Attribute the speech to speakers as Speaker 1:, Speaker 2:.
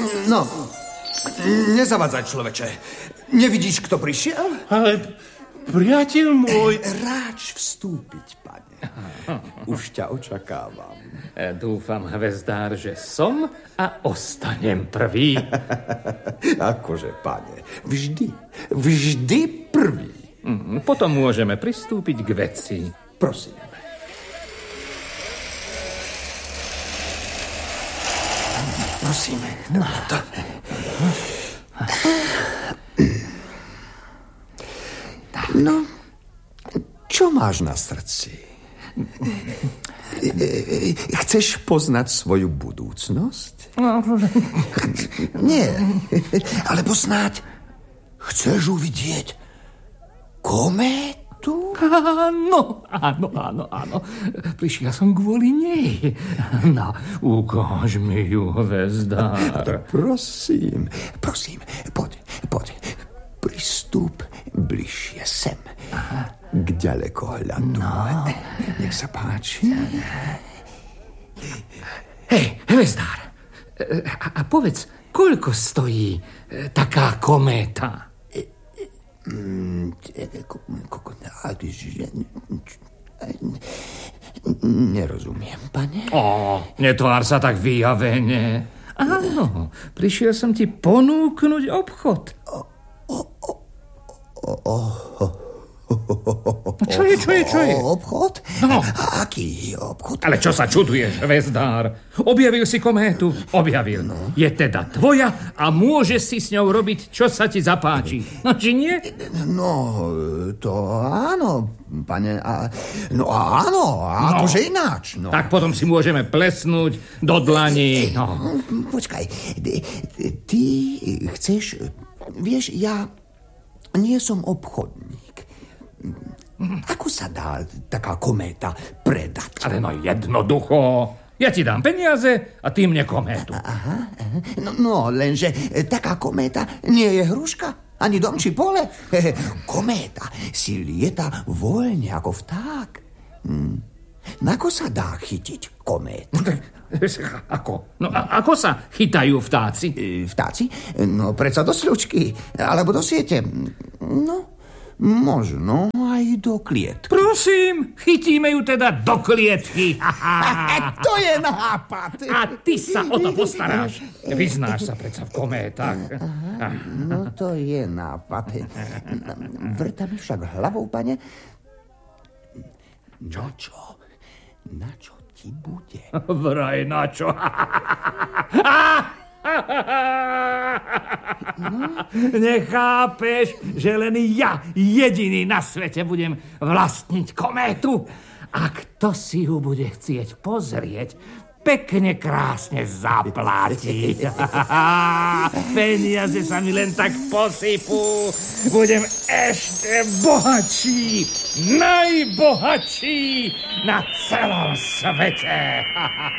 Speaker 1: No, nezavadzaj, človeče. Nevidíš, kto prišiel?
Speaker 2: Ale, priateľ môj...
Speaker 1: Ráč vstúpiť, pane. Už ťa očakávam.
Speaker 2: Dúfam, hvezdár, že som a ostanem prvý.
Speaker 1: Akože, pane, vždy prvý.
Speaker 2: Potom môžeme pristúpiť k veci.
Speaker 1: Prosím. Prosím. No, čo máš na srdci? Chceš poznať svoju budúcnosť? Nie. Alebo snáď chceš uvidieť kométu?
Speaker 2: Áno. Prišiel som kvôli nej. No, ukáž mi ju, hvezdár.
Speaker 1: Prosím, poď. Pristúp bližšie sem. K ďalekohľadu. No. Nech sa páči.
Speaker 2: Hej, hvezdár. A povedz, koľko stojí taká kométa?
Speaker 1: Nerozumiem, pane.
Speaker 2: Netvár sa tak vyjavene. Áno, prišiel som ti ponúknuť obchod. Čo je?
Speaker 1: Obchod?
Speaker 2: No.
Speaker 1: Aký obchod?
Speaker 2: Ale čo sa čuduješ, hvezdár? Objavil si kométu? Objavil. No. Je teda tvoja a môžeš si s ňou robiť, čo sa ti zapáči. No, či nie?
Speaker 1: No, to áno, pane. Áno, akože ináč. No.
Speaker 2: Tak potom si môžeme plesnúť do dlani. No.
Speaker 1: Počkaj, ty chceš... Vieš, ja nie som obchodník. Ako sa dá taká kométa predať?
Speaker 2: Ale no jednoducho. Ja ti dám peniaze a ty mne kométu.
Speaker 1: Aha. No, lenže taká kométa nie je hruška, ani dom či pole. Kométa si lieta voľne ako vták. Ako sa dá chytiť kométu?
Speaker 2: Ako? No ako sa chytajú vtáci?
Speaker 1: Vtáci? No, predsa do sľučky, alebo do siete. No, možno aj do klietky.
Speaker 2: Prosím, chytíme ju teda do klietky.
Speaker 1: To je nápad.
Speaker 2: A ty sa o to postaráš. Vyznáš sa predsa v kométach.
Speaker 1: No, to je nápad. Vrta mi však hlavou, pane. Na čo ti bude?
Speaker 2: Vraj na čo? Nechápeš, že len ja jediný na svete budem vlastniť kométu? A kto si ju bude chcieť pozrieť, pekne krásne zaplatí. Peniaze sa mi len tak posypú. Budem ešte bohatší, najbohatší na celom svete.